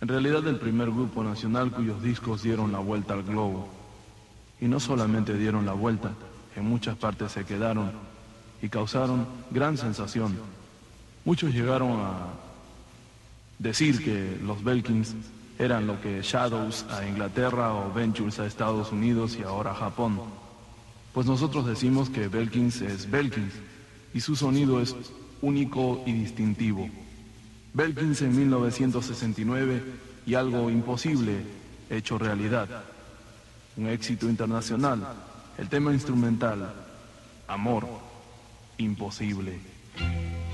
realidad el primer grupo nacional cuyos discos dieron la vuelta al globo. Y no solamente dieron la vuelta, en muchas partes se quedaron y causaron gran sensación. Muchos llegaron a decir que los Belkins eran lo que Shadows a Inglaterra o Ventures a Estados Unidos y ahora a Japón. Pues nosotros decimos que Belkins es Belkins y su sonido es único y distintivo. Belkins en 1969 y algo imposible hecho realidad. Un éxito internacional. El tema instrumental, Amor Imposible.